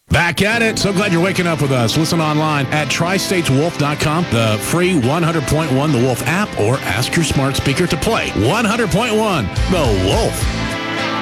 Back at it. So glad you're waking up with us. Listen online at tristateswolf.com, the free 100.1 The Wolf app, or ask your smart speaker to play 100.1 The Wolf.